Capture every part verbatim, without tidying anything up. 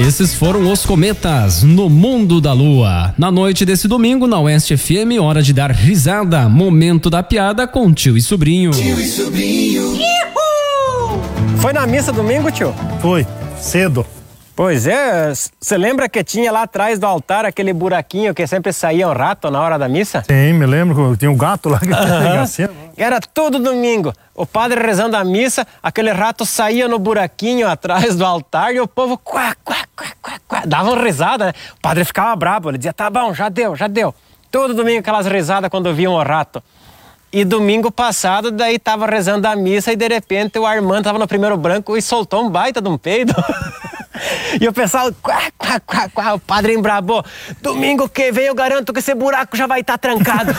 Esses foram os Cometas no Mundo da Lua. Na noite desse domingo, na Oeste F M, hora de dar risada. Momento da piada com tio e sobrinho. Tio e sobrinho. Ihu! Foi na missa domingo, tio? Foi, cedo. Pois é, você lembra que tinha lá atrás do altar aquele buraquinho que sempre saía um rato na hora da missa? Sim, me lembro, tinha um gato lá que Uhum. assim. Era todo domingo. O padre rezando a missa, aquele rato saía no buraquinho atrás do altar e o povo quá, quá, quá, quá, quá, dava uma risada, né? O padre ficava bravo, ele dizia, tá bom, já deu, já deu. Todo domingo aquelas risadas quando viam o rato. E domingo passado, daí tava rezando a missa e de repente o Armando tava no primeiro branco e soltou um baita de um peido. E o pessoal, quá, quá, quá, quá, o padre embrabou. Domingo que vem eu garanto que esse buraco já vai estar tá trancado.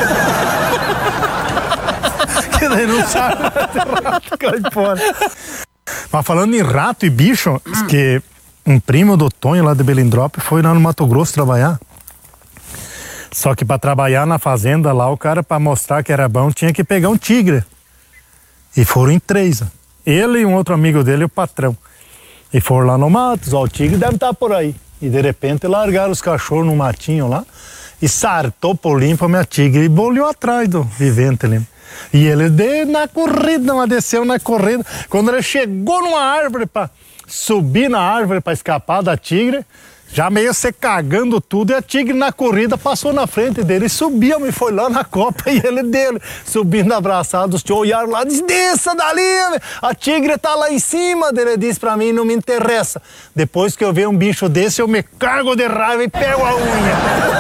Que daí não sabe rato, cai fora. Mas falando em rato e bicho, hum. que um primo do Tonho lá de Belindrópolis foi lá no Mato Grosso trabalhar. Só que para trabalhar na fazenda lá, o cara, para mostrar que era bom, tinha que pegar um tigre. E foram em três. Ele e um outro amigo dele, o patrão. E foram lá no mato, ó, o tigre deve estar por aí. E de repente largaram os cachorros no matinho lá e sartou por limpo a minha tigre e bolhou atrás do vivente ali. E ele deu na corrida, mas desceu na corrida. Quando ele chegou numa árvore para subir na árvore para escapar da tigre, já meio se cagando tudo, e a tigre na corrida passou na frente dele, subiu e foi lá na copa, e ele dele, subindo abraçado, os tio olharam lá, diz, desça dali, a tigre tá lá em cima, ele disse pra mim, não me interessa, depois que eu ver um bicho desse, eu me cago de raiva e pego a unha.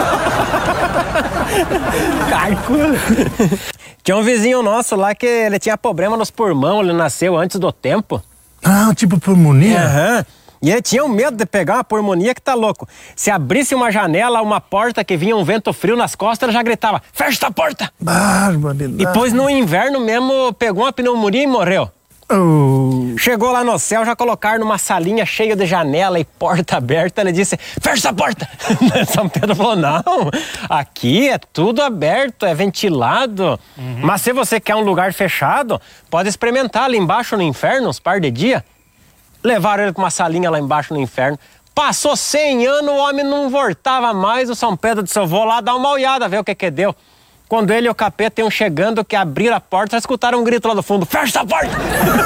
Calcula. Tinha um vizinho nosso lá que ele tinha problema nos pulmão, ele nasceu antes do tempo. Ah, tipo pulmonia? Aham. Uhum. E ele tinha um medo de pegar uma pulmonia que tá louco. Se abrisse uma janela, uma porta que vinha um vento frio nas costas, ele já gritava, fecha essa porta! Barbaridade. E depois no inverno mesmo pegou uma pneumonia e morreu. Oh. Chegou lá no céu, já colocaram numa salinha cheia de janela e porta aberta. Ele disse, fecha essa porta! São Pedro falou, não, aqui é tudo aberto, é ventilado. Uhum. Mas se você quer um lugar fechado, pode experimentar ali embaixo no inferno, uns par de dias. Levaram ele para uma salinha lá embaixo no inferno. Passou cem anos, o homem não voltava mais. O São Pedro disse, eu vou lá dar uma olhada, ver o que que deu. Quando ele e o capeta iam chegando, que abriram a porta, já escutaram um grito lá do fundo, fecha essa porta!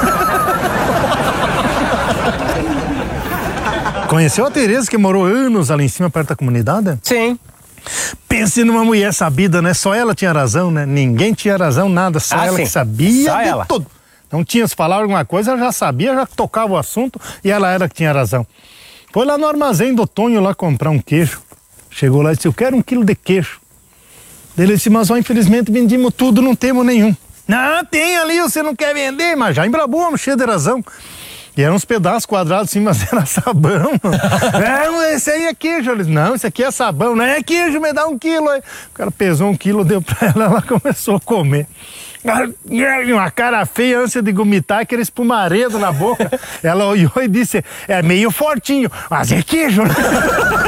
Conheceu a Tereza que morou anos ali em cima, perto da comunidade? Sim. Pense numa mulher sabida, né? Só ela tinha razão, né? Ninguém tinha razão, nada. Só ah, ela sim. que sabia Só de ela. tudo. Não tinha se falar alguma coisa, ela já sabia, já tocava o assunto e ela era que tinha razão. Foi lá no armazém do Tonho lá comprar um queijo. Chegou lá e disse, eu quero um quilo de queijo. Ele disse, mas ó, infelizmente vendimos tudo, não temos nenhum. Não, tem ali, você não quer vender, mas já embrabou, cheio de razão. E eram uns pedaços quadrados assim, mas era sabão. Não, esse aí é queijo. Ele disse, não, esse aqui é sabão, não é queijo, me dá um quilo aí. O cara pesou um quilo, deu pra ela, ela começou a comer. Uma cara feia, ânsia de gomitar, aquele espumaredo na boca. Ela olhou e disse, é meio fortinho, mas é queijo.